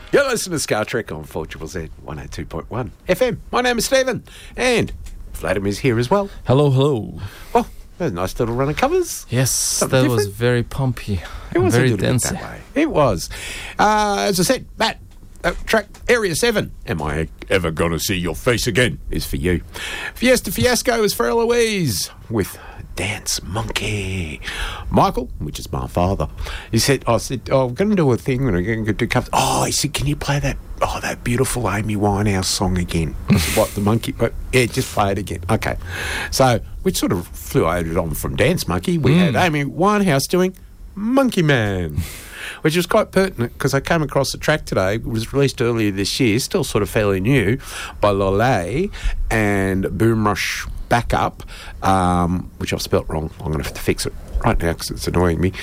You're listening to Scar Trek on 4ZZZ 102.1 FM. My name is Stephen, and Vladimir's here as well. Hello, hello. Well, there's a nice little run of covers. Yes, Something that was different. very pumpy. It was very a little dense. bit that way. It was. As I said, Matt, track Area 7, Am I Ever Gonna See Your Face Again, is for you. Fiesta Fiasco is for Eloise with Dance Monkey. Michael, which is my father, I said, I'm going to do a thing and I'm going to do covers. Oh, he said, can you play that beautiful Amy Winehouse song again? I said, what, the monkey? Yeah, just play it again. Okay. So we sort of fluted on from Dance Monkey. We had Amy Winehouse doing Monkey Man, which was quite pertinent because I came across the track today. It was released earlier this year, still sort of fairly new, by Lolay and Boomrush Backup, which I've spelt wrong. I'm going to have to fix it right now because it's annoying me.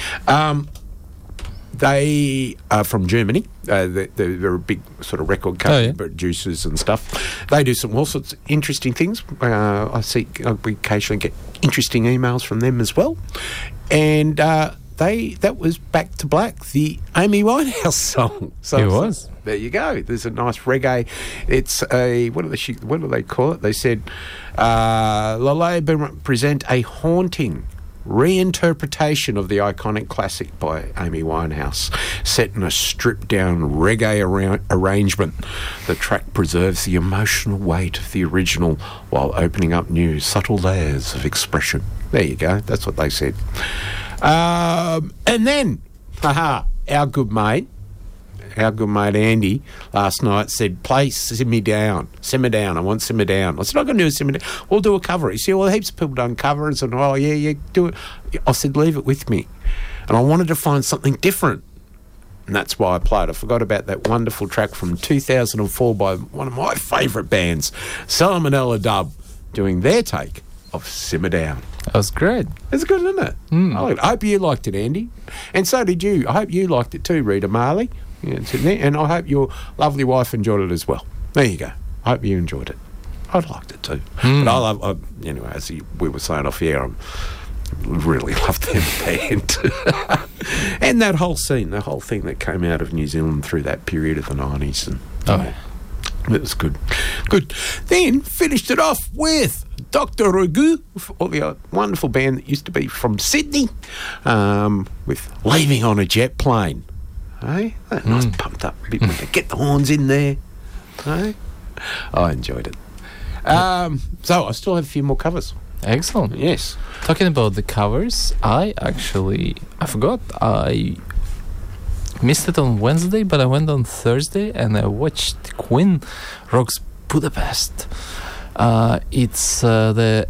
They are from Germany. They're a big sort of record company, producers and stuff. They do all sorts of interesting things. We occasionally get interesting emails from them as well. And that was Back to Black, the Amy Winehouse song. So it was. There you go. There's a nice reggae. It's a what do they call it? They said Lolay present a haunting reinterpretation of the iconic classic by Amy Winehouse, set in a stripped-down reggae arrangement. The track preserves the emotional weight of the original while opening up new, subtle layers of expression. There you go. That's what they said. And then, our good mate Andy last night said, play Simmer Down. I want Simmer Down. I said, I'm going to do a Simmer Down. We'll do a cover. He said, well, heaps of people done covers. And, oh, yeah, do it. I said, leave it with me. And I wanted to find something different. And that's why I played. I forgot about that wonderful track from 2004 by one of my favourite bands, Salmonella Dub, doing their take of Simmer Down. That was great. It's good, isn't it? I hope you liked it, Andy. And so did you. I hope you liked it too, Rita Marley. Yeah, it's in there. And I hope your lovely wife enjoyed it as well. There you go. I hope you enjoyed it. I liked it too. But anyway, as we were saying off air, I really loved them band. And that whole scene, the whole thing that came out of New Zealand through that period of the 90s. And, it was good. Good. Then finished it off with Dr. Ragu, the wonderful band that used to be from Sydney, with Leaving on a Jet Plane. Hey? Nice pumped up bit with the get the horns in there. Hey? I enjoyed it. So I still have a few more covers. Excellent. Yes. Talking about the covers, I forgot. I missed it on Wednesday, but I went on Thursday and I watched Queen Rocks Budapest. It's the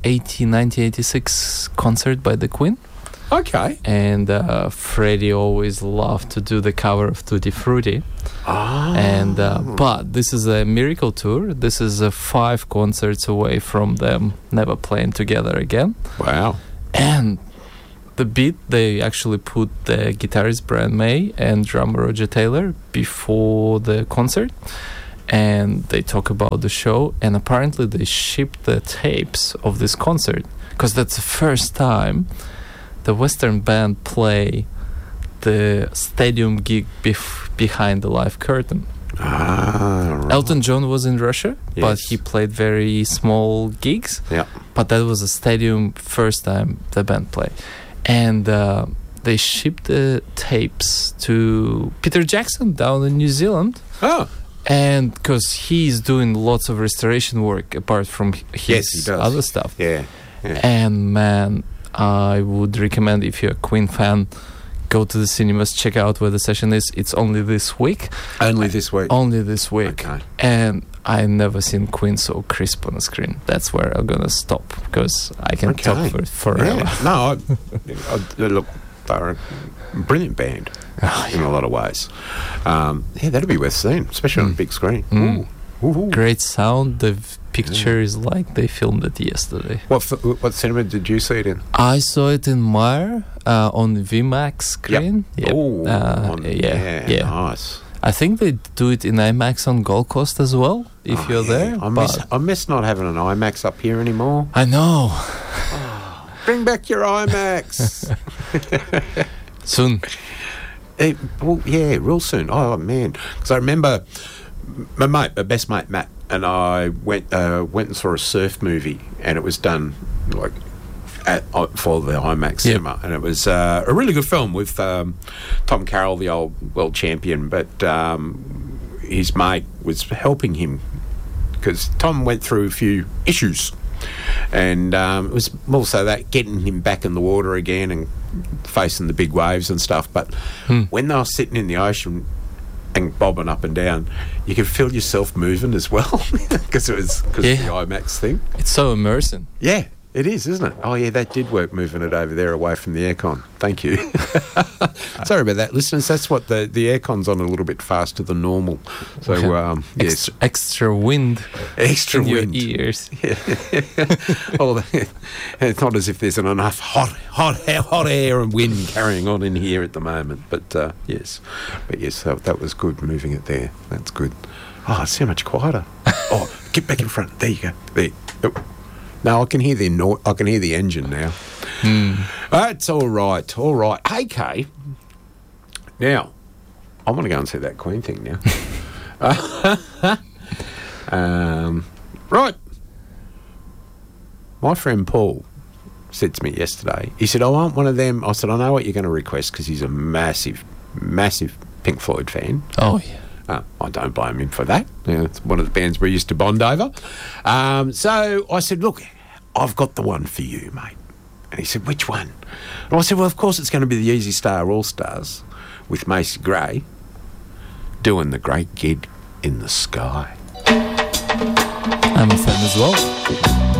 1986 concert by the Queen. Okay. And Freddie always loved to do the cover of Tutti Frutti. And but this is a miracle tour. This is 5 concerts away from them never playing together again. Wow. And the beat, they actually put the guitarist Brian May and drummer Roger Taylor before the concert, and they talk about the show, and apparently they shipped the tapes of this concert because that's the first time the Western band play the stadium gig behind the live curtain. Right. Elton John was in Russia, Yes. but he played very small gigs. Yeah. But that was a stadium first time the band played. And they shipped the tapes to Peter Jackson down in New Zealand. Oh. And because he's doing lots of restoration work apart from his Yes, he does. other stuff. Yeah. And man, I would recommend, if you're a Queen fan, go to the cinemas, check out where the session is. It's only this week. Only this week. Only this week. Okay. And I never seen Queen so crisp on the screen. That's where I'm gonna stop because I can talk for forever. Yeah. No, look, they're a brilliant band in a lot of ways. Yeah, that'd be worth seeing, especially on a big screen. Ooh. Great sound. The picture is like they filmed it yesterday. What cinema did you see it in? I saw it in Meyer on VMAX screen. Yep. Oh, yeah. Nice. I think they do it in IMAX on Gold Coast as well, if you're there. I miss not having an IMAX up here anymore. I know. Bring back your IMAX. Soon. Well, yeah, real soon. Oh, man. Because I remember my best mate, Matt, and I went and saw a surf movie, and it was done, like, for the IMAX cinema, and it was a really good film with Tom Carroll, the old world champion, but his mate was helping him because Tom went through a few issues, and it was also that getting him back in the water again and facing the big waves and stuff. But when they were sitting in the ocean and bobbing up and down, you could feel yourself moving as well because of the IMAX thing. It's so immersive. Yeah. It is, isn't it? Oh, yeah, that did work, moving it over there away from the aircon. Thank you. Sorry about that, listeners. That's what the aircon's on a little bit faster than normal. So, yes. Extra wind. Extra in wind. your ears. Oh, it's not as if there's enough hot air and wind carrying on in here at the moment. But, yes. But, yes, that was good, moving it there. That's good. Oh, it's so much quieter. Oh, get back in front. There you go. There. Oh. No, I can hear the engine now. That's all right. All right. Hey, Kay. Now, I want to go and see that Queen thing now. Right. My friend Paul said to me yesterday, he said, I want one of them. I said, I know what you're going to request, because he's a massive, massive Pink Floyd fan. Oh, yeah. I don't blame him for that. It's one of the bands we used to bond over. So I said, look, I've got the one for you, mate. And he said, which one? And I said, well, of course it's going to be the Easy Star All-Stars with Macy Gray doing The Great Gig in the Sky. I'm a fan as well.